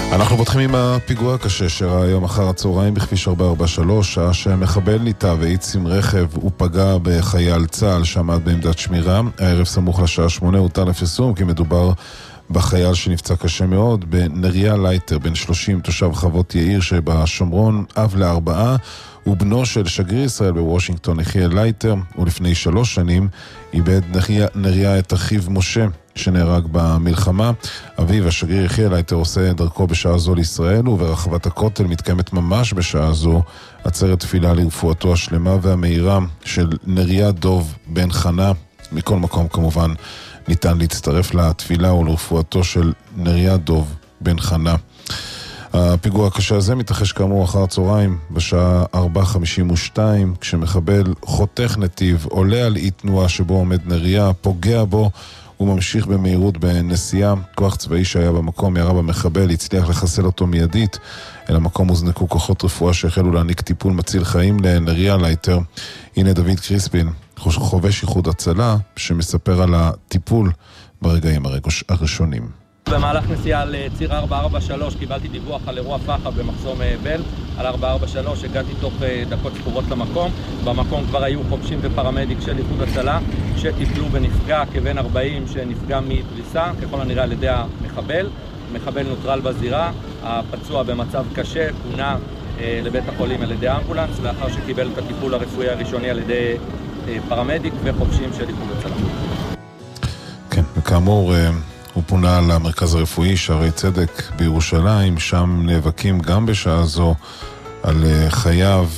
אנחנו פותחים עם הפיגוע הקשה שראה היום אחר הצהריים בכביש 443, שעה שמחבל ניטה והאיץ עם רכב ופגע בחייל צה"ל שעמד בעמדת שמירה. הערב סמוך לשעה 8 הותר לפרסום כי מדובר בחייל שנפצע קשה מאוד, בנריה לייטר, בן 30, תושב חוות יאיר שבשומרון, אב לארבעה, ובנו של שגריר ישראל בוושינגטון, יחיאל לייטר, ולפני 3 שנים איבד נריה את אחיו משה שנהרג במלחמה. אביו, השגריר יחיאל לייטר, עושה דרכו בשעה זו לישראל, וברחבת הכותל מתקיימת ממש בשעה זו עצרת תפילה לרפואתו השלמה והמהירה של נריה דוב בן חנה. מכל מקום כמובן ניתן להצטרף לתפילה ולרפואתו של נריה דוב בן חנה. הפיגוע הקשה הזה מתרחש כאמור אחר הצהריים בשעה 4:52, כשמחבל חותך נתיב, עולה על אי תנועה שבו עומד נריה, פוגע בו וממשיך במהירות בנסיעה. כוח צבאי שהיה במקום ירה במחבל, הצליח לחסל אותו מיידית. אל המקום הוזנקו כוחות רפואה שהחלו להעניק טיפול מציל חיים לנריה לייטר. הנה דוד קריספין, חובש איחוד הצלה, שמספר על הטיפול ברגעים הראשונים. במהלך נסיעה לציר 443 קיבלתי דיווח על אירוע פח"ע במחסום בל על 443, הגעתי תוך דקות ספורות למקום. במקום כבר היו חובשים ופרמדיק של איחוד הצלה שטיפלו בנפגע כבן 40 שנפגע מדריסה, ככל הנראה על ידי המחבל. המחבל נוטרל בזירה, הפצוע במצב קשה פונה לבית החולים על ידי אמבולנס לאחר שקיבל את הטיפול הרפואי הראשוני על ידי פרמדיק וחובשים של איחוד הצלה. כן, וכאמור הוא פונה למרכז הרפואי שערי צדק בירושלים, שם נאבקים גם בשעה זו על חייו,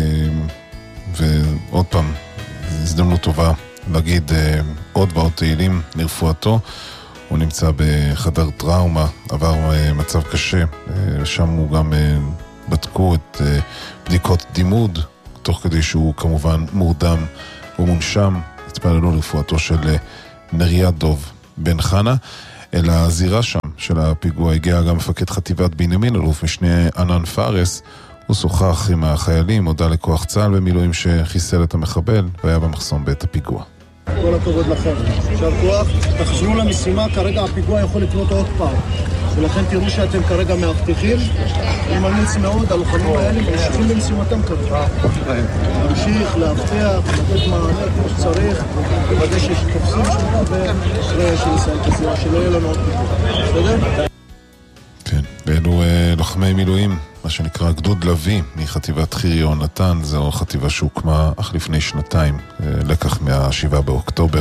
ועוד פעם, הזדמנות טובה להגיד עוד ועוד תהילים לרפואתו. הוא נמצא בחדר טראומה, עבר מצב קשה, שם הוא גם בדקו את בדיקות דימוד, תוך כדי שהוא כמובן מורדם ומונשם. התפללו לרפואתו של נריה דוב בן חנה. אל הזירה שם של הפיגוע הגיע גם מפקד חטיבת בנימין, אלוף משנה ענן פארס. הוא שוחח עם החיילים, הודה לכוח צה"ל במילואים שחיסל את המחבל והיה במחסום בעת הפיגוע. כל הכבוד לכם, יישר כוח, תחזרו למשימה, כרגע הפיגוע יכול לקרות עוד פעם, ולכן תראו שאתם כרגע מאבטחים. אני ממליץ מאוד, הלוחמים האלה ממשיכים במשימתם כרגע, להמשיך, להבטח, לתת מענה כמו שצריך, לוודא שיש תופסים שלנו ואחרי שנסיים את הסירה, שלא יהיה לנו עוד פיגוע. בסדר? כן, ואלו לוחמי מילואים, מה שנקרא גדוד לוי מחטיבת חירי יונתן. זו חטיבה שהוקמה אך לפני 2 לקח מה-7 באוקטובר,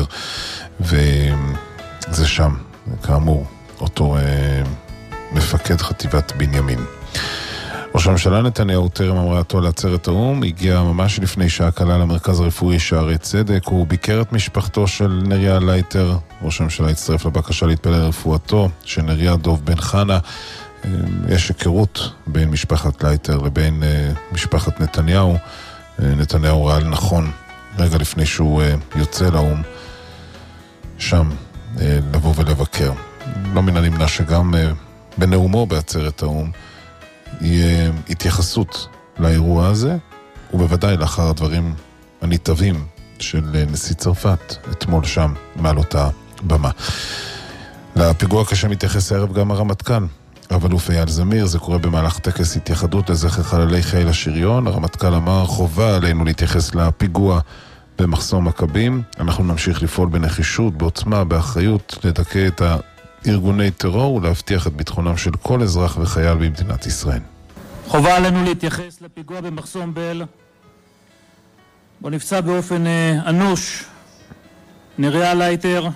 וזה שם כאמור אותו מפקד חטיבת בנימין. ראש הממשלה נתניהו טרם המראתו לעצרת האו"ם הגיע ממש לפני שעה קלה למרכז הרפואי שערי צדק. הוא ביקר את משפחתו של נריה לייטר. ראש הממשלה הצטרף לבקשה להתפלל לרפואתו של נריה דוב בן חנה. יש היכרות בין משפחת לייטר לבין משפחת נתניהו. נתניהו ראה לנכון רגע לפני שהוא יוצא לאו"ם שם לבוא ולבקר. לא מן הנמנע שגם בנאומו בעצרת האו"ם יהיה התייחסות לאירוע הזה, ובוודאי לאחר הדברים הניטבים של נשיא צרפת אתמול שם מעל אותה במה. לפיגוע הקשה מתייחס הערב גם הרמטכ"ל רב-אלוף אייל זמיר. זה קורה במהלך טקס התייחדות לזכר חללי חיל השריון. הרמטכ"ל אמר: חובה עלינו להתייחס לפיגוע במחסום מכבים. אנחנו נמשיך לפעול בנחישות, בעוצמה, באחריות, לדכא את ארגוני טרור ולהבטיח את ביטחונם של כל אזרח וחייל במדינת ישראל. חובה עלינו להתייחס לפיגוע במחסום בל, בו נפצע באופן אנוש נריה לייטר,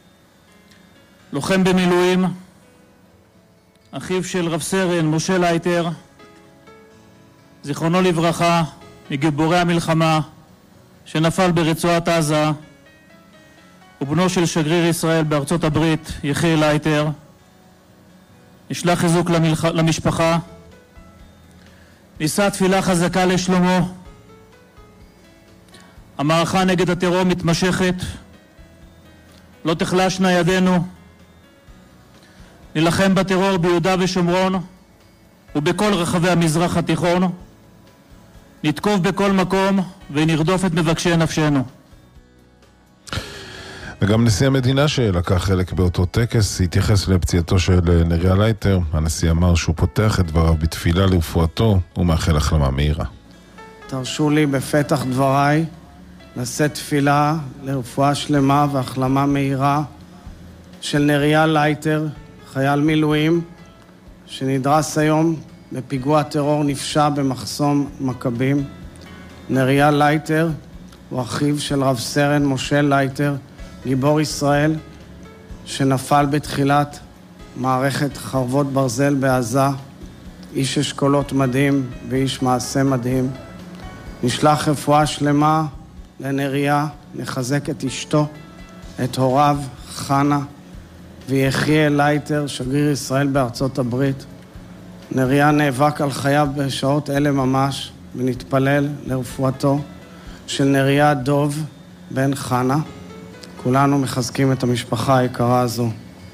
לוחם במילואים, אחיו של רב סרן משה לייטר, זיכרונו לברכה, מגיבורי המלחמה שנפל ברצועת עזה, ובנו של שגריר ישראל בארצות הברית, יחיאל לייטר. נשלח חיזוק למשפחה, נישא תפילה חזקה לשלומו. המערכה נגד הטרור מתמשכת, לא תחלשנה ידינו. נלחם בטרור ביהודה ושומרון ובכל רחבי המזרח התיכון. נתקוף בכל מקום ונרדוף את מבקשי נפשנו. וגם נשיא המדינה שלקח חלק באותו טקס התייחס לפציעתו של נריה לייטר. הנשיא אמר שהוא פותח את דבריו בתפילה לרפואתו ומאחל החלמה מהירה. תרשו לי בפתח דבריי לשאת תפילה לרפואה שלמה והחלמה מהירה של נריה לייטר, חייל מילואים שנדרס היום בפיגוע טרור נפשע במחסום מכבים. נריה לייטר הוא אחיו של רב סרן משה לייטר, גיבור ישראל, שנפל בתחילת מערכת חרבות ברזל בעזה, איש אשכולות מדהים ואיש מעשה מדהים. נשלח רפואה שלמה לנריה, נחזק את אשתו, את הוריו, חנה, ויחיה לייטר, שגריר ישראל בארצות הברית. נריה נאבק על חייו בשעות אלה ממש, ונתפלל לרפואתו של נריה דוב בן חנה. כולנו מחזקים את המשפחה היקרה הזו.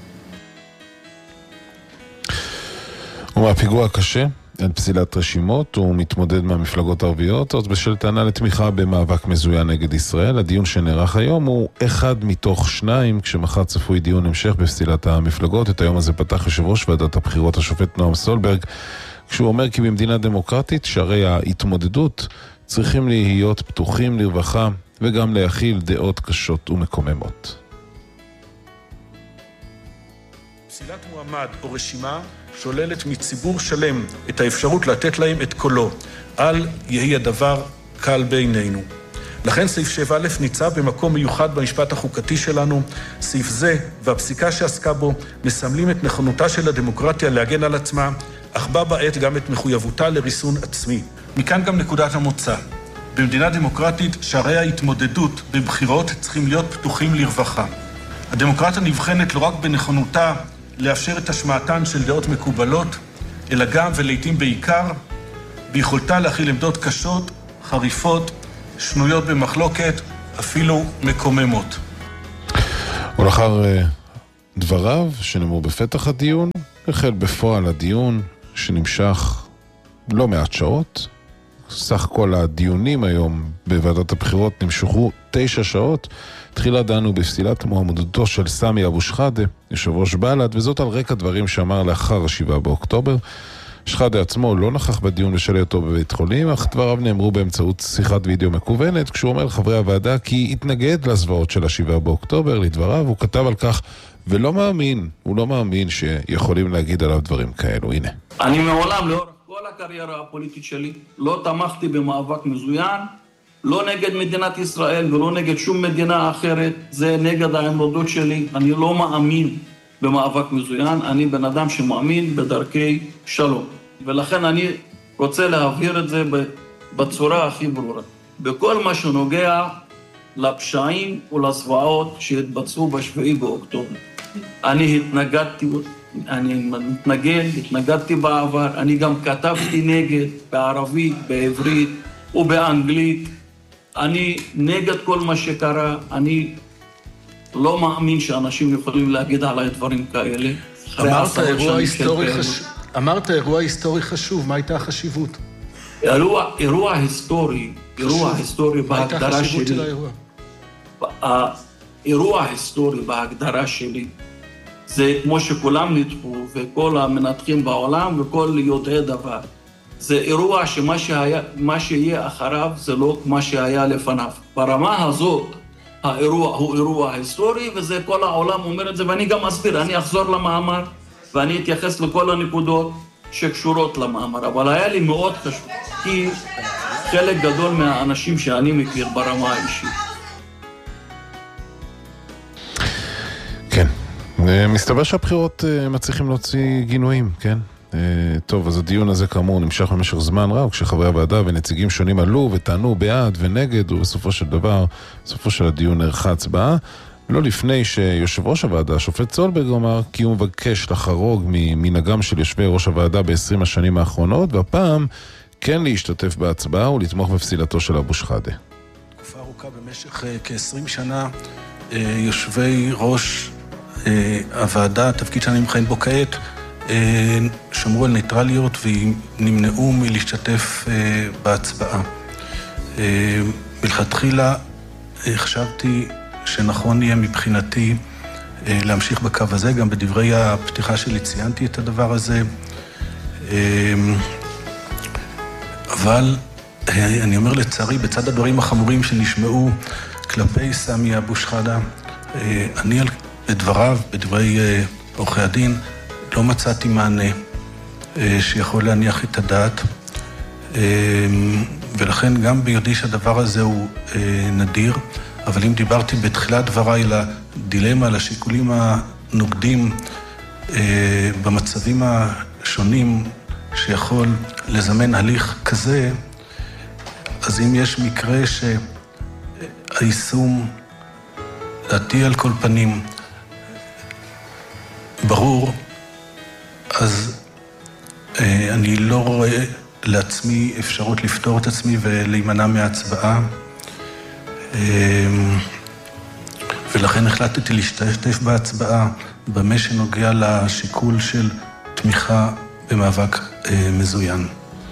ומהפיגוע הקשה, אין פסילת רשימות, הוא מתמודד מהמפלגות הערביות, עוד בשל טענה לתמיכה במאבק מזוין נגד ישראל. הדיון שנערך היום הוא אחד מתוך שניים, כשמחר צפוי דיון המשך בפסילת המפלגות. את היום הזה פתח יושב ראש ועדת הבחירות השופט נועם סולברג, כשהוא אומר כי במדינה דמוקרטית שערי ההתמודדות צריכים להיות פתוחים לרווחה וגם להכיל דעות קשות ומקוממות. פסילת מועמד או רשימה שוללת מציבור שלם את האפשרות לתת להם את קולו, על יהי הדבר קל בינינו. לכן סעיף 7א ניצב במקום מיוחד במשפט החוקתי שלנו. סעיף זה והפסיקה שעסקה בו מסמלים את נכונותה של הדמוקרטיה להגן על עצמה, אך בה בעת גם את מחויבותה לריסון עצמי. מכאן גם נקודת המוצא. במדינה דמוקרטית שערי ההתמודדות בבחירות צריכים להיות פתוחים לרווחה. הדמוקרטיה נבחנת לא רק בנכונותה לאפשר את השמעתן של דעות מקובלות, אלא גם ולעיתים בעיקר ביכולתה להכיל עמדות קשות, חריפות, שנויות במחלוקת, אפילו מקוממות. ולאחר דבריו שנאמרו בפתח הדיון, החל בפועל הדיון שנמשך לא מעט שעות. סך כל הדיונים היום בוועדת הבחירות נמשכו 9 שעות. תחילה דנו בפסילת מועמדותו של סמי אבו שחאדה, יושב ראש בל"ד, וזאת על רקע דברים שאמר לאחר 7 באוקטובר. שחאדה עצמו לא נכח בדיון בשל היותו בבית חולים, אך דבריו נאמרו באמצעות שיחת וידאו מקוונת, כשהוא אומר לחברי הוועדה כי התנגד לזוועות של 7 באוקטובר. לדבריו הוא כתב על כך ולא מאמין, הוא לא מאמין שיכולים להגיד עליו דברים כאלו. הנה. אני מעולם לאורך כל הקריירה הפוליטית שלי לא תמכתי במאבק מזוין, לא נגד מדינת ישראל ולא נגד שום מדינה אחרת. זה נגד העמדות שלי. אני לא מאמין במאבק מזוין, אני בן אדם שמאמין בדרכי שלום. ולכן אני רוצה להבהיר את זה בצורה הכי ברורה. בכל מה שנוגע לפשעים ולזוועות שהתבצעו ב7 באוקטובר. אני התנגדתי בעבר, אני גם כתבתי נגד בערבית, בעברית ובאנגלית. אני נגד כל מה שקרה, אני לא מאמין שאנשים יכולים להגיד עליי דברים כאלה. אמרת אירוע היסטורי חשוב, מה הייתה החשיבות? אירוע היסטורי בהגדרה שלי. האירוע היסטורי בהגדרה שלי זה כמו שכולם נדחו, וכל המנתחים בעולם וכל יודעי דבר. זה אירוע שמה שיהיה אחריו זה לא מה שהיה לפניו. ברמה הזאת האירוע הוא אירוע היסטורי, וזה כל העולם אומר את זה, ואני גם אסביר, אני אחזור למאמר ואני אתייחס לכל הנקודות שקשורות למאמר. אבל היה לי מאוד חשוב, כי חלק גדול מהאנשים שאני מכיר ברמה האישית. כן, מסתבר שהבחירות מצליחים להוציא גינויים, כן? טוב, אז הדיון הזה כאמור נמשך במשך זמן רב, כשחברי הוועדה ונציגים שונים עלו וטענו בעד ונגד, ובסופו של דבר, בסופו של הדיון נערכה הצבעה, לא לפני שיושב ראש הוועדה, השופט סולברג, אמר כי הוא מבקש לחרוג ממנהגם של יושבי ראש הוועדה ב-20 השנים האחרונות, והפעם כן להשתתף בהצבעה ולתמוך בפסילתו של אבו שחאדה. תקופה ארוכה במשך כ-20 שנה, יושבי ראש הוועדה, תפקיד שאני מכהן בו כעת, שמרו על ניטרליות ונמנעו מלהשתתף בהצבעה. מלכתחילה חשבתי שנכון יהיה מבחינתי להמשיך בקו הזה. גם בדברי הפתיחה שלי ציינתי את הדבר הזה. אבל אני אומר לצערי, בצד הדברים החמורים שנשמעו כלפי סמי אבו שחאדה, אני בדבריו, בדברי עורכי הדין, לא מצאתי מענה שיכול להניח את הדעת, ולכן גם ביודעי שהדבר הזה הוא נדיר, אבל אם דיברתי בתחילת דבריי לדילמה, לשיקולים הנוגדים במצבים השונים שיכול לזמן הליך כזה, אז אם יש מקרה שהיישום דעתי על כל פנים ברור, אז אני לא רואה לעצמי אפשרות לפתור את עצמי ולהימנע מההצבעה, ולכן החלטתי להשתתף בהצבעה במה שנוגע לשיקול של תמיכה במאבק מזוין.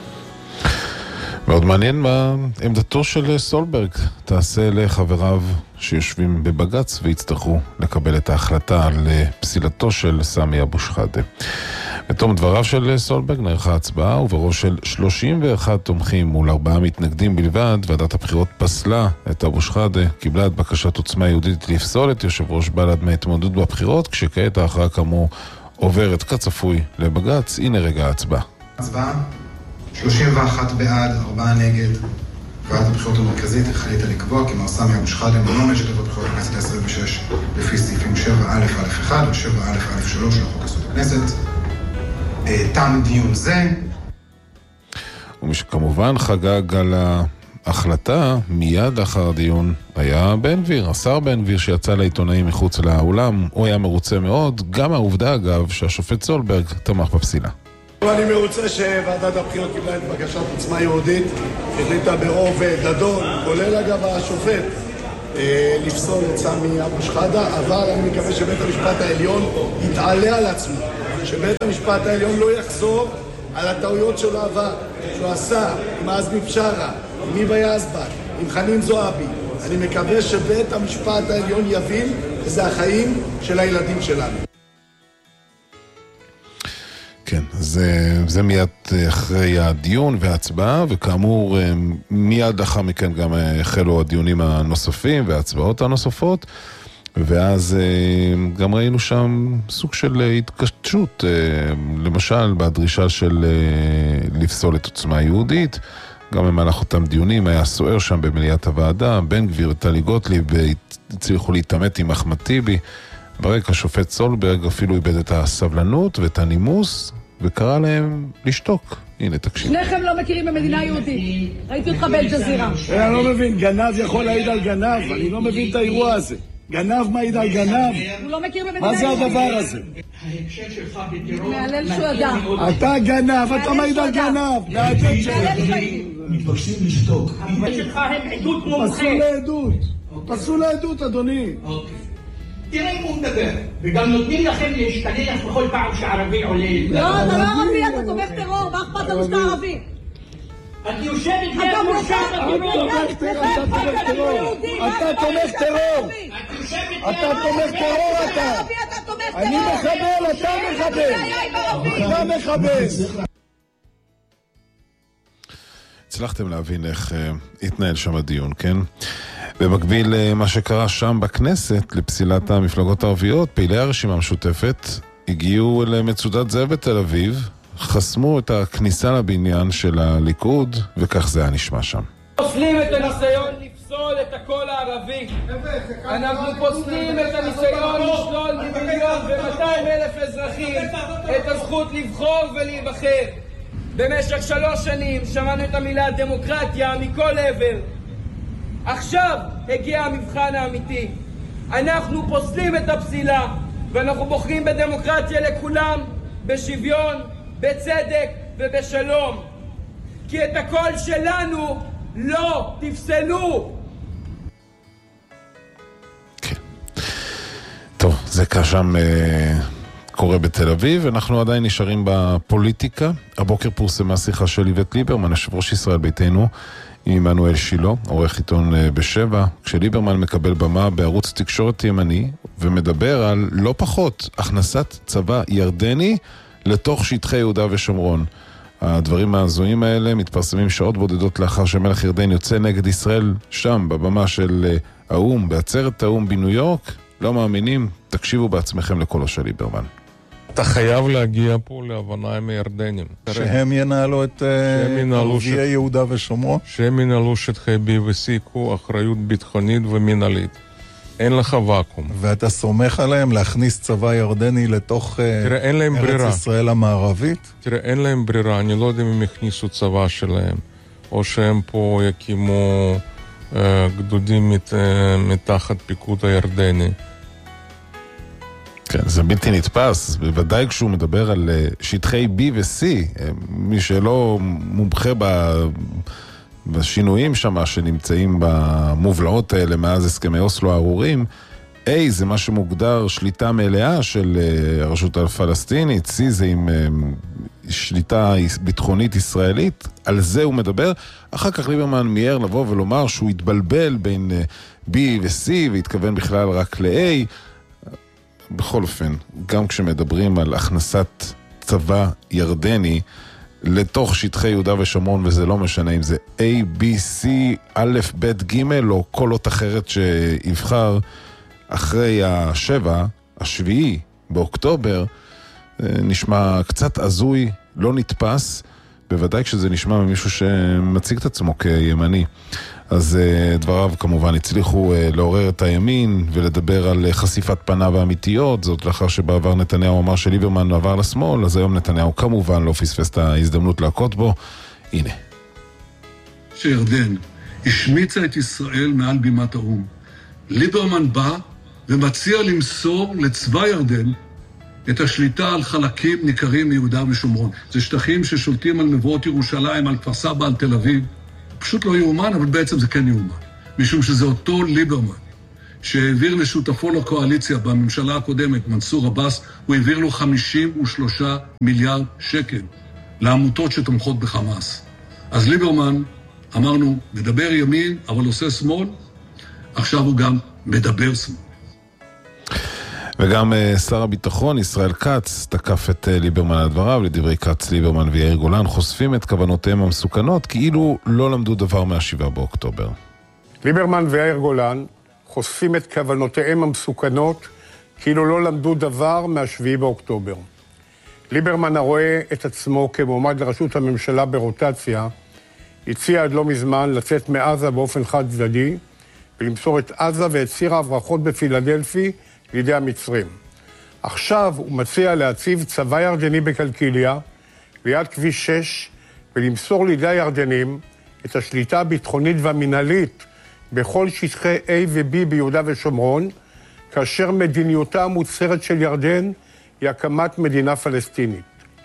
מאוד מעניין מה עמדתו של סולברג תעשה לחבריו שיושבים בבגץ ויצטרכו לקבל את ההחלטה על פסילתו של סמי אבו שחאדה. בתום דבריו של סולברג נערכה הצבעה, ובראש של 31 תומכים מול 4 מתנגדים בלבד, ועדת הבחירות פסלה את אבו שחאדה, קיבלה את בקשת עוצמה יהודית לפסול את יושב ראש בל"ד מההתמודדות בבחירות, כשכעת ההכרעה כאמור עוברת כצפוי לבגץ. הנה רגע ההצבעה. הצבעה 31 בעד, 4 נגד. ועדת הבחירות המרכזית החליטה לקבוע כי מר סמי אבו שחאדה לא עומד לשתתף בבחירות לכנסת ה-26 לפי סעיפים 7א(א1) ו-7א(א3) לחוק יסוד הכנסת. תם דיון זה. ומי שכמובן חגג על ההחלטה מיד אחר הדיון היה בן גביר, השר בן גביר, שיצא לעיתונאים מחוץ לאולם. הוא היה מרוצה מאוד, גם העובדה אגב שהשופט סולברג תמך בפסילה. אני מרוצה שוועדת הבחירות קיבלה את בקשת עוצמה יהודית, החליטה ברוב גדול, כולל אגב השופט, לפסול את סמי אבו שחאדה, אבל אני מקווה שבית המשפט העליון יתעלה על עצמו, שבית המשפט העליון לא יחזור על הטעויות של העבר, שהוא עשה עם עזמי בשארה, עם היבא יזבק, עם חנין זועבי. אני מקווה שבית המשפט העליון יבין שזה החיים של הילדים שלנו. כן, זה מיד אחרי הדיון וההצבעה, וכאמור מיד אחר מכן גם החלו הדיונים הנוספים וההצבעות הנוספות, ואז גם ראינו שם סוג של התקששות, למשל בדרישה של לפסול את עוצמה יהודית. גם במהלך אותם דיונים היה סוער שם במליאת הוועדה, בן גביר וטלי גוטליב הצליחו להתעמת עם אחמד טיבי. ברקע השופט סולברג אפילו איבד את הסבלנות ואת הנימוס, וקרא להם לשתוק. הנה, תקשיב. שניכם לא מכירים במדינה יהודית. ראיתי אותך באל-ג'זירה. אני לא מבין, גנב יכול להעיד על גנב, אני לא מבין את האירוע הזה. גנב מעיד על גנב? הוא לא מכיר במדינה יהודית. מה זה הדבר הזה? ההקשר שלך בטרור... מהלל שהוא ידע. אתה גנב, אתה מעיד על גנב. מהלל שלך. מתבקשים לשתוק. ההקשר שלך הם עדות מומחה. פסול לעדות. פסול לעדות, אדוני. תראה אם הוא מדבר, וגם נותנים לכם להשתלח בכל פעם שערבי עולה. לא, אתה לא ערבי, אתה תומך טרור, מה אכפת לנו שאתה ערבי? את יושבת כאן מורשעת בטרור. אתה תומך טרור. אתה תומך טרור, אתה. אני מחבל, אתה מחבל. אתה מחבל. הצלחתם להבין איך התנהל שם הדיון, כן? במקביל למה שקרה שם בכנסת לפסילת המפלגות הערביות, פעילי הרשימה המשותפת הגיעו למצודת זאב בתל אביב, חסמו את הכניסה לבניין של הליכוד, וכך זה היה נשמע שם. פוסלים את הניסיון לפסול את הקול הערבי. אנחנו פוסלים את הניסיון לשלול מ1,200,000 אזרחים את הזכות לבחור ולהיבחר. במשך 3 שנים שמענו את המילה דמוקרטיה מכל עבר. עכשיו הגיע המבחן האמיתי. אנחנו פוסלים את הפסילה, ואנחנו בוחרים בדמוקרטיה לכולם, בשוויון, בצדק ובשלום. כי את הקול שלנו לא תפסלו. כן. טוב, זה כשם קורה בתל אביב. אנחנו עדיין נשארים בפוליטיקה. הבוקר פורסמה שיחה של איווט ליברמן, יושב ראש ישראל ביתנו, עם עמנואל שילה, עורך עיתון בשבע, כשליברמן מקבל במה בערוץ תקשורת ימני ומדבר על לא פחות הכנסת צבא ירדני לתוך שטחי יהודה ושומרון. הדברים ההזויים האלה מתפרסמים שעות בודדות לאחר שמלך ירדן יוצא נגד ישראל שם, בבמה של האום, בעצרת האום בניו יורק. לא מאמינים? תקשיבו בעצמכם לקולו של ליברמן. אתה חייב להגיע פה להבנה עם הירדנים. שהם ינהלו את ערביי יהודה ושומרון? שהם ינהלו שטחי B ו-C, קחו אחריות ביטחונית ומנהלית. אין לך ואקום. ואתה סומך עליהם להכניס צבא ירדני לתוך ארץ ישראל המערבית? תראה, אין להם ברירה. אני לא יודע אם הם הכניסו צבא שלהם, או שהם פה יקימו גדודים מתחת פיקוד הירדני. כן, זה בלתי נתפס, בוודאי כשהוא מדבר על שטחי B ו-C, מי שלא מומחה בשינויים שמה שנמצאים במובלעות האלה מאז הסכמי אוסלו הארורים, A זה מה שמוגדר שליטה מלאה של הרשות הפלסטינית, C זה עם שליטה ביטחונית ישראלית, על זה הוא מדבר. אחר כך ליברמן מיהר לבוא ולומר שהוא התבלבל בין B ו-C והתכוון בכלל רק ל-A. בכל אופן, גם כשמדברים על הכנסת צבא ירדני לתוך שטחי יהודה ושומרון, וזה לא משנה אם זה A, B, C, א', ב', ג' או כל אות אחרת שיבחר אחרי השביעי באוקטובר, נשמע קצת הזוי, לא נתפס, בוודאי כשזה נשמע ממישהו שמציג את עצמו כימני. אז דבריו כמובן הצליחו לעורר את הימין ולדבר על חשיפת פניו האמיתיות, זאת לאחר שבעבר נתניהו אמר שליברמן עבר לשמאל, אז היום נתניהו כמובן לא פספס את ההזדמנות להכות בו. הנה. שירדן השמיצה את ישראל מעל בימת האום. ליברמן בא ומציע למסור לצבא ירדן את השליטה על חלקים ניכרים מיהודה ושומרון. זה שטחים ששולטים על מבואות ירושלים, על כפר סבא, על תל אביב. פשוט לא יאומן, אבל בעצם זה כן יאומן. משום שזה אותו ליברמן שהעביר לשותפו לקואליציה בממשלה הקודמת, מנסור עבאס, הוא העביר לו 53 מיליארד שקל לעמותות שתומכות בחמאס. אז ליברמן, אמרנו, מדבר ימין, אבל עושה שמאל, עכשיו הוא גם מדבר שמאל. וגם שר הביטחון ישראל כץ תקף את ליברמן על דבריו. לדברי כץ, ליברמן ויאיר גולן חושפים את כוונותיהם המסוכנות כאילו לא למדו דבר מה-7 באוקטובר. ליברמן ויאיר גולן חושפים את כוונותיהם המסוכנות כאילו לא למדו דבר מה-7 באוקטובר. ליברמן הרואה את עצמו כמועמד לראשות הממשלה ברוטציה, הציע עד לא מזמן לצאת מעזה באופן חד צדדי ולמסור את עזה ואת ציר ההברחות בפילדלפי לידי המצרים. עכשיו הוא מציע להציב צבא ירדני בקלקיליה ליד כביש 6 ולמסור לידי הירדנים את השליטה הביטחונית והמנהלית בכל שטחי A ו-B ביהודה ושומרון, כאשר מדיניותה המוצהרת של ירדן היא הקמת מדינה פלסטינית.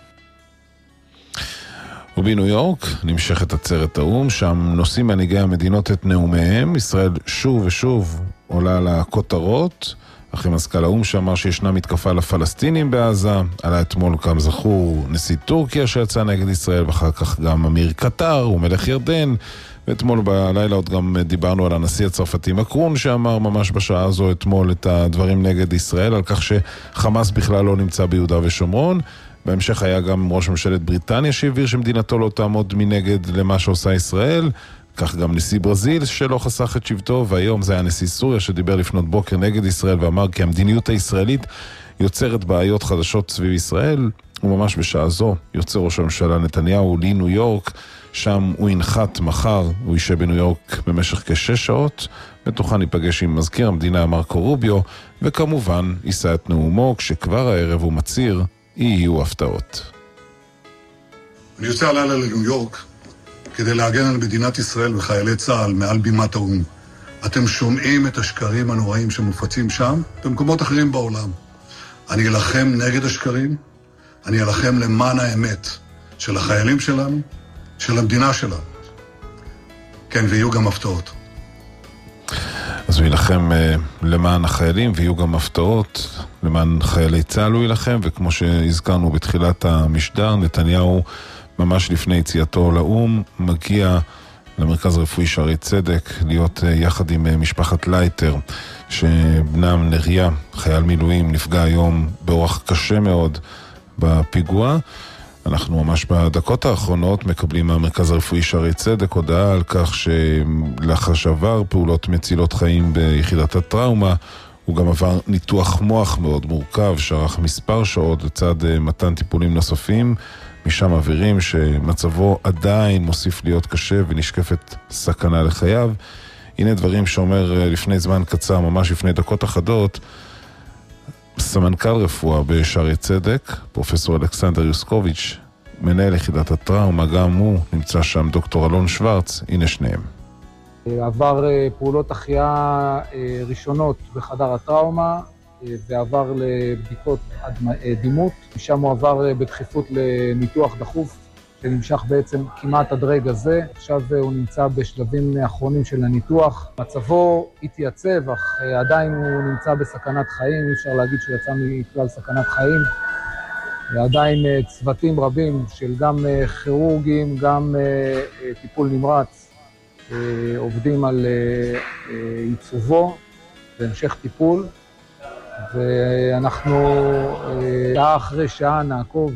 ובניו יורק נמשכת עצרת האום, שם נושאים מנהיגי המדינות את נאומיהם. ישראל שוב ושוב עולה לכותרות, אחרי מזכ"ל האום שאמר שישנה מתקפה לפלסטינים בעזה. עלה אתמול גם זכור נשיא טורקיה שיצא נגד ישראל, ואחר כך גם אמיר קטר ומלך ירדן, ואתמול בלילה עוד גם דיברנו על הנשיא הצרפתי מקרון שאמר ממש בשעה הזו אתמול את הדברים נגד ישראל, על כך שחמאס בכלל לא נמצא ביהודה ושומרון. בהמשך היה גם ראש ממשלת בריטניה שהבהיר שמדינתו לא תעמוד מנגד למה שעושה ישראל, כך גם נשיא ברזיל שלא חסך את שבטו, והיום זה היה נשיא סוריה שדיבר לפנות בוקר נגד ישראל ואמר כי המדיניות הישראלית יוצרת בעיות חדשות סביב ישראל. וממש בשעה זו יוצא ראש הממשלה נתניהו לניו יורק, שם הוא ינחת מחר, הוא יישב בניו יורק במשך כ6 שעות, בתוכן ייפגש עם מזכיר המדינה מרקו רוביו, וכמובן יישא את נאומו, כשכבר הערב הוא מצהיר יהיו הפתעות. אני יוצא הלילה לניו יורק כדי להגן על מדינת ישראל וחיילי צה"ל מעל בימת האום. אתם שומעים את השקרים הנוראים שמופצים שם במקומות אחרים בעולם. אני אלחם נגד השקרים, אני אלחם למען האמת של החיילים שלנו, של המדינה שלנו. כן, ויהיו גם הפתעות. אז הוא ילחם למען החיילים, ויהיו גם הפתעות למען חיילי צה"ל הוא ילחם, וכמו שהזכרנו בתחילת המשדר, נתניהו ממש לפני יציאתו לאום מגיע למרכז רפואי שערי צדק, להיות יחד עם משפחת לייטר, שבנם נריה, חייל מילואים, נפגע היום באורח קשה מאוד בפיגוע. אנחנו ממש בדקות האחרונות מקבלים מהמרכז הרפואי שערי צדק הודעה על כך שלאחר שעבר פעולות מצילות חיים ביחידת הטראומה, הוא גם עבר ניתוח מוח מאוד מורכב, שערך מספר שעות לצד מתן טיפולים נוספים. משם מעבירים שמצבו עדיין מוסיף להיות קשה ונשקפת סכנה לחייו. הנה דברים שאומר לפני זמן קצר, ממש לפני דקות אחדות, סמנכ"ל רפואה בשערי צדק, פרופסור אלכסנדר יוסקוביץ', מנהל יחידת הטראומה, גם הוא נמצא שם, דוקטור אלון שוורץ, הנה שניהם. עבר פעולות החייאה ראשונות בחדר הטראומה, ועבר לבדיקות דימות, משם הוא עבר בדחיפות לניתוח דחוף, שנמשך בעצם כמעט עד רגע זה. עכשיו הוא נמצא בשלבים האחרונים של הניתוח. מצבו התייצב, אך עדיין הוא נמצא בסכנת חיים, אי אפשר להגיד שהוא יצא מכלל סכנת חיים. ועדיין צוותים רבים של גם כירורגים, גם טיפול נמרץ, עובדים על ייצובו והמשך טיפול. ואנחנו שעה אחרי שעה נעקוב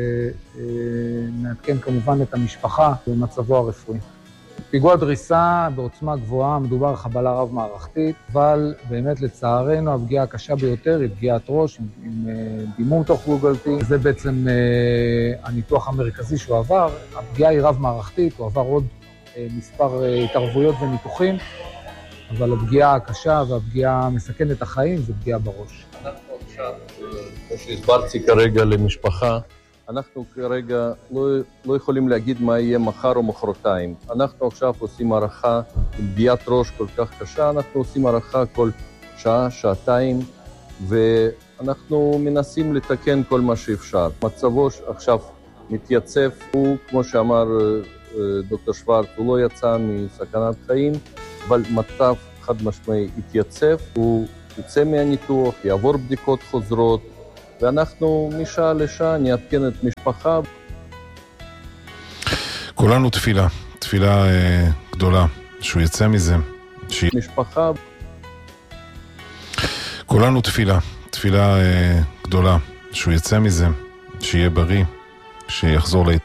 ונעדכן כמובן את המשפחה במצבו הרפואי. פיגוע דריסה בעוצמה גבוהה, מדובר על חבלה רב מערכתית, אבל באמת לצערנו הפגיעה הקשה ביותר היא פגיעת ראש עם דימום תוך גולגולתי. זה בעצם הניתוח המרכזי שהוא עבר. הפגיעה היא רב מערכתית, הוא עבר עוד מספר התערבויות וניתוחים, אבל הפגיעה הקשה והפגיעה מסכנת החיים זה פגיעה בראש. אנחנו עכשיו, כמו שהסברתי כרגע למשפחה, אנחנו כרגע לא יכולים להגיד מה יהיה מחר או מחרתיים. אנחנו עכשיו עושים הערכה עם פגיעת ראש כל כך קשה, אנחנו עושים הערכה כל שעה, שעתיים, ואנחנו מנסים לתקן כל מה שאפשר. מצבו עכשיו מתייצב, הוא, כמו שאמר דוקטור שוורץ, הוא לא יצא מסכנת חיים, אבל מצב חד משמעי התייצב, הוא יוצא מהניתוח, יעבור בדיקות חוזרות, ואנחנו משעה לשעה נעדכן את משפחה. כולנו תפילה גדולה, שהוא יצא מזה. משפחה. כולנו תפילה גדולה, שהוא יצא מזה, שיהיה בריא, שיחזור